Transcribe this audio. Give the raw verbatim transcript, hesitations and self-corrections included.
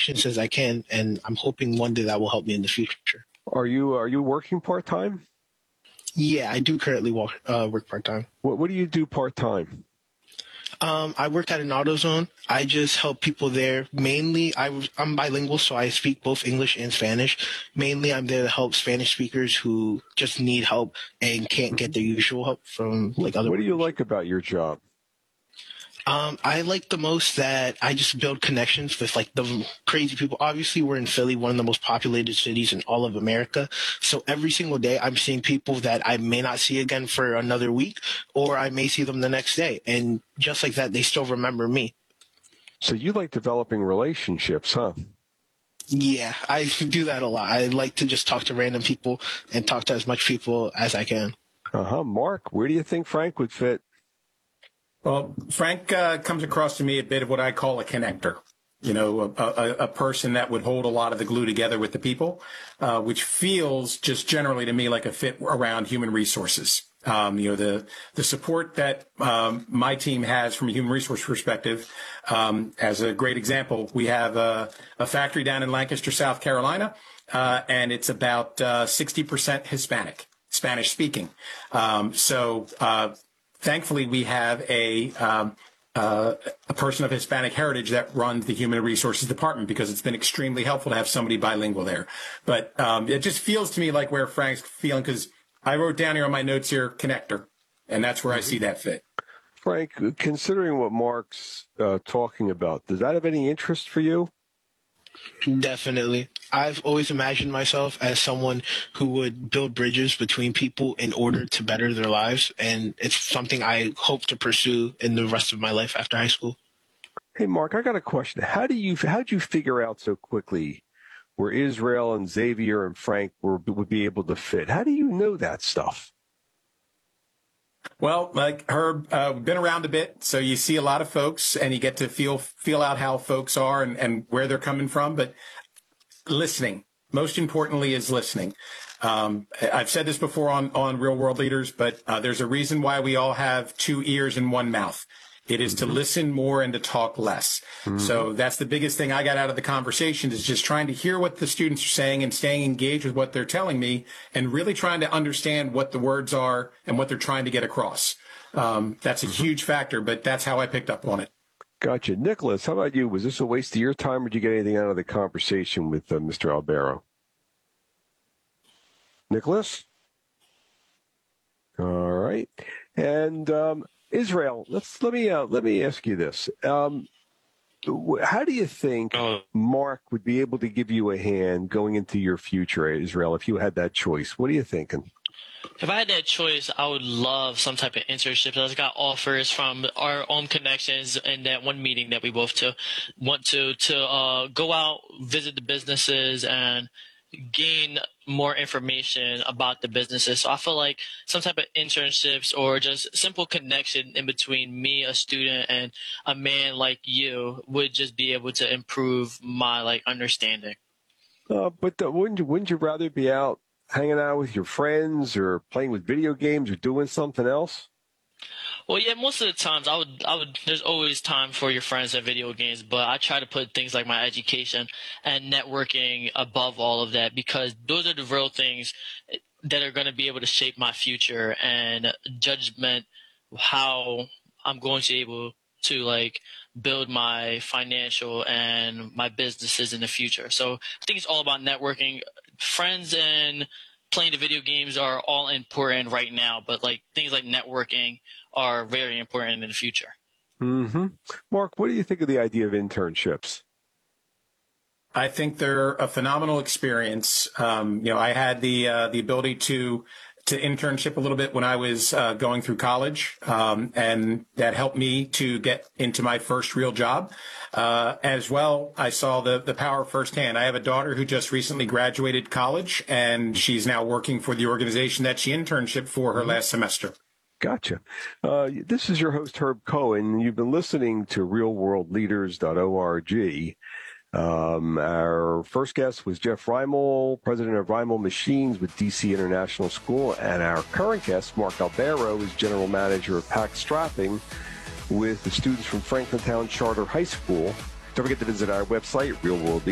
connections as I can, and I'm hoping one day that will help me in the future. Are you are you working part-time? Yeah, I do currently work, uh, work part-time. What, what do you do part-time? Um, I work at an AutoZone. I just help people there. Mainly, I, I'm bilingual, so I speak both English and Spanish. Mainly, I'm there to help Spanish speakers who just need help and can't get their usual help from like other. What do you workers. like about your job? Um, I like the most that I just build connections with like the crazy people. Obviously, we're in Philly, one of the most populated cities in all of America. So every single day I'm seeing people that I may not see again for another week, or I may see them the next day. And just like that, they still remember me. So you like developing relationships, huh? Yeah, I do that a lot. I like to just talk to random people and talk to as much people as I can. Uh-huh. Mark, where do you think Frank would fit? Well, Frank uh, comes across to me a bit of what I call a connector. You know, a, a, a person that would hold a lot of the glue together with the people, uh, which feels just generally to me like a fit around human resources. Um, you know, the the support that um, my team has from a human resource perspective. Um, as a great example, we have a, a factory down in Lancaster, South Carolina, uh, and it's about uh, sixty percent Hispanic, Spanish speaking. Um, so uh, thankfully, we have a um, uh, a person of Hispanic heritage that runs the human resources department because it's been extremely helpful to have somebody bilingual there. But um, it just feels to me like where Frank's feeling, because I wrote down here on my notes here, connector, and that's where I see that fit. Frank, considering what Mark's uh, talking about, does that have any interest for you? Definitely. I've always imagined myself as someone who would build bridges between people in order to better their lives, and it's something I hope to pursue in the rest of my life after high school. Hey, Mark, I got a question. How do you how did you figure out so quickly where Israel and Xavier and Frank were, would be able to fit? How do you know that stuff? Well, like Herb, uh, been around a bit, so you see a lot of folks, and you get to feel feel out how folks are and, and where they're coming from. But listening, most importantly, is listening. Um, I've said this before on on Real World Leaders, but uh, there's a reason why we all have two ears and one mouth. It is to listen more and to talk less. Mm-hmm. So that's the biggest thing I got out of the conversation, is just trying to hear what the students are saying and staying engaged with what they're telling me and really trying to understand what the words are and what they're trying to get across. Um, that's a huge factor, but that's how I picked up on it. Gotcha. Nicholas, how about you? Was this a waste of your time, or did you get anything out of the conversation with uh, Mister Albero? Nicholas? All right. And um, Israel, let's let me uh, let me ask you this: um, how do you think Mark would be able to give you a hand going into your future, Israel, if you had that choice? What are you thinking? If I had that choice, I would love some type of internship. I got offers from our own connections in that one meeting that we both to want to to uh, go out, visit the businesses, and gain more information about the businesses. So I feel like some type of internships or just simple connection in between me, a student, and a man like you would just be able to improve my like understanding. Uh, but the, wouldn't you wouldn't you rather be out hanging out with your friends or playing with video games or doing something else? Well, yeah, most of the times I would, I would, there's always time for your friends and video games, but I try to put things like my education and networking above all of that, because those are the real things that are going to be able to shape my future and judgment, how I'm going to be able to like build my financial and my businesses in the future. So I think it's all about networking. Friends and playing the video games are all important right now, but like things like networking are very important in the future. Mm-hmm. Mark, what do you think of the idea of internships? I think they're a phenomenal experience. Um, you know, I had the uh, the ability to to internship a little bit when I was uh, going through college, um, and that helped me to get into my first real job. Uh, as well, I saw the the power firsthand. I have a daughter who just recently graduated college, and she's now working for the organization that she internship for her mm-hmm. last semester. Gotcha. Uh, this is your host, Herb Cohen. You've been listening to real world leaders dot org. Um, our first guest was Jeff Reimel, president of Reimel Machines with D C International School. And our current guest, Mark Albero, is general manager of Pack Strapping with the students from Franklintown Charter High School. Don't forget to visit our website, Real World